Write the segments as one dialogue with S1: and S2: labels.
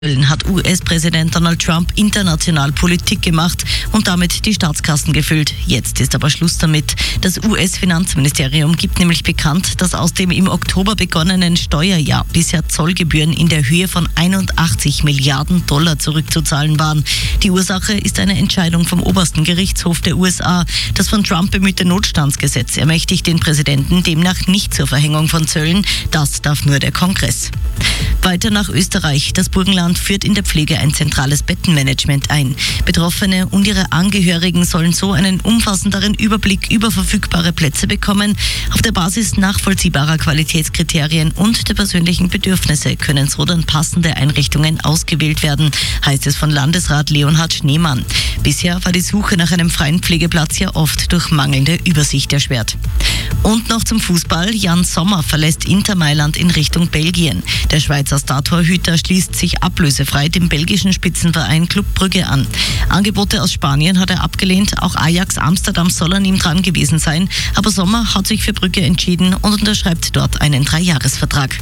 S1: Hat US-Präsident Donald Trump international Politik gemacht und damit die Staatskassen gefüllt. Jetzt ist aber Schluss damit. Das US-Finanzministerium gibt nämlich bekannt, dass aus dem im Oktober begonnenen Steuerjahr bisher Zollgebühren in der Höhe von 81 Milliarden Dollar zurückzuzahlen waren. Die Ursache ist eine Entscheidung vom obersten Gerichtshof der USA. Das von Trump bemühte Notstandsgesetz ermächtigt den Präsidenten demnach nicht zur Verhängung von Zöllen. Das darf nur der Kongress. Weiter nach Österreich. Das Burgenland führt in der Pflege ein zentrales Bettenmanagement ein. Betroffene und ihre Angehörigen sollen so einen umfassenderen Überblick über verfügbare Plätze bekommen. Auf der Basis nachvollziehbarer Qualitätskriterien und der persönlichen Bedürfnisse können so dann passende Einrichtungen ausgewählt werden, heißt es von Landesrat Leonhard Schneemann. Bisher war die Suche nach einem freien Pflegeplatz ja oft durch mangelnde Übersicht erschwert. Und noch zum Fußball. Jan Sommer verlässt Inter Mailand in Richtung Belgien. Der Schweizer Startorhüter schließt sich ablösefrei dem belgischen Spitzenverein Club Brügge an. Angebote aus Spanien hat er abgelehnt. Auch Ajax Amsterdam soll an ihm dran gewesen sein. Aber Sommer hat sich für Brügge entschieden und unterschreibt dort einen 3-Jahres-Vertrag.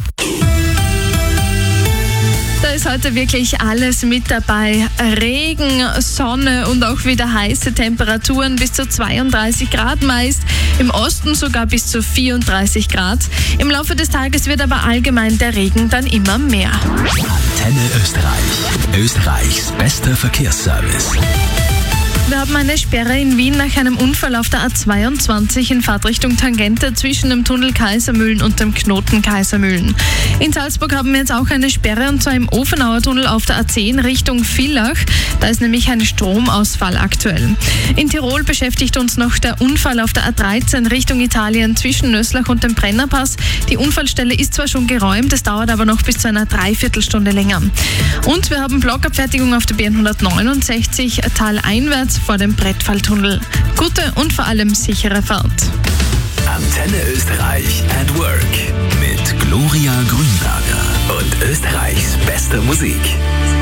S2: Da ist heute wirklich alles mit dabei. Regen, Sonne und auch wieder heiße Temperaturen bis zu 32 Grad meist. Im Osten sogar bis zu 34 Grad. Im Laufe des Tages wird aber allgemein der Regen dann immer mehr.
S3: Antenne Österreich. Österreichs bester Verkehrsservice.
S2: Wir haben eine Sperre in Wien nach einem Unfall auf der A22 in Fahrtrichtung Tangente zwischen dem Tunnel Kaisermühlen und dem Knoten Kaisermühlen. In Salzburg haben wir jetzt auch eine Sperre und zwar im Ofenauer Tunnel auf der A10 Richtung Villach. Da ist nämlich ein Stromausfall aktuell. In Tirol beschäftigt uns noch der Unfall auf der A13 Richtung Italien zwischen Nöslach und dem Brennerpass. Die Unfallstelle ist zwar schon geräumt, es dauert aber noch bis zu einer Dreiviertelstunde länger. Und wir haben Blockabfertigung auf der B169 taleinwärts vor dem Brettfalltunnel. Gute und vor allem sichere Fahrt.
S3: Antenne Österreich at Work mit Gloria Grünberger und Österreichs bester Musik.